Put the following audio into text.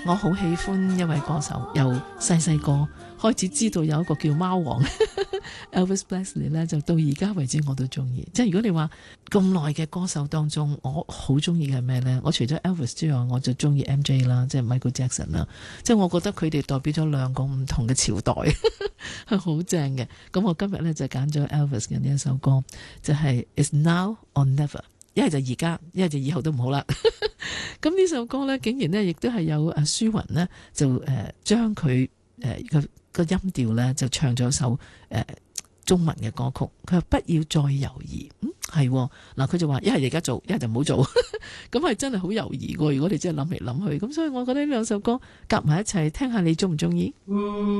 我好喜歡一位歌手，由細個開始知道有一個叫貓王Elvis Presley 咧，就到而家為止我都中意。即係如果你話咁耐嘅歌手當中，我好中意嘅係咩呢？我除咗 Elvis 之外，我就中意 MJ 啦，即係 Michael Jackson 啦。即係我覺得佢哋代表咗兩個唔同嘅朝代，係好正嘅。咁我今日呢，就揀咗 Elvis 嘅呢一首歌，就係 It's Now or Never。一係就而家，一係就以後都唔好啦。咁呢首歌呢，竟然呢亦都係有舒雲呢，就將佢個音調呢，就唱咗首中文嘅歌曲。佢話不要再猶豫，係嗱，佢就話一係而家做，一係就唔好做。咁係真係好猶豫喎。如果你真係諗嚟諗去，咁所以我覺得呢兩首歌夾埋一齊聽下，你中唔中意？